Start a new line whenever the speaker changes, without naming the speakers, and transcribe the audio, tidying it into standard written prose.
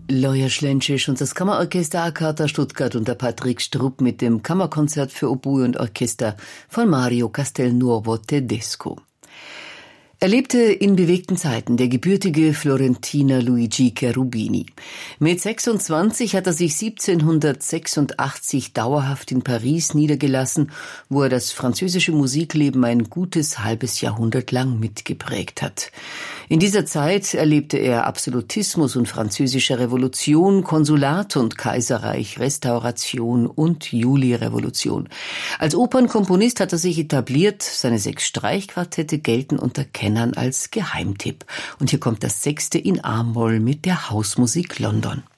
Loja Schlentschisch und das Kammerorchester Akata Stuttgart unter Patrick Strupp mit dem Kammerkonzert für Oboe und Orchester von Mario Castelnuovo Tedesco. Er lebte in bewegten Zeiten, der gebürtige Florentiner Luigi Cherubini. Mit 26 hat er sich 1786 dauerhaft in Paris niedergelassen, wo er das französische Musikleben ein gutes halbes Jahrhundert lang mitgeprägt hat. In dieser Zeit erlebte er Absolutismus und französische Revolution, Konsulat und Kaiserreich, Restauration und Julirevolution. Als Opernkomponist hat er sich etabliert, seine 6 Streichquartette gelten unter Kennern als Geheimtipp. Und hier kommt das 6. in A-Moll mit der Hausmusik London.